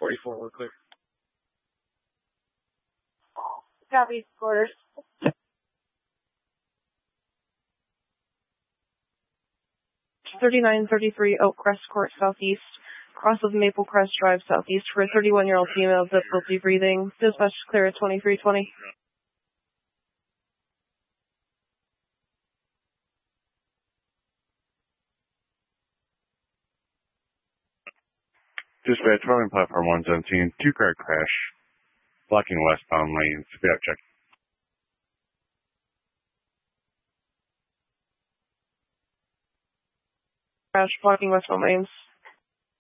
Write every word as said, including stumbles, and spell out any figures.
forty-four, we're clear. Copy, quarters. thirty-nine thirty-three Oak Crest Court Southeast, cross of Maple Crest Drive Southeast for a thirty-one-year-old female with difficulty breathing. Dispatch clear at twenty-three twenty. Dispatch, following platform one seventeen, two-car crash, blocking westbound lanes. Speed up check. Crash, blocking westbound lanes.